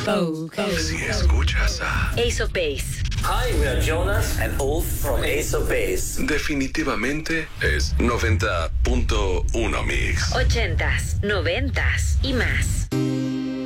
Si escuchas a Ace of Base. Hi, we are Jonas and Ulf from Ace of Base. definitivamente es 90.1 Mix. 80s, 90s y más.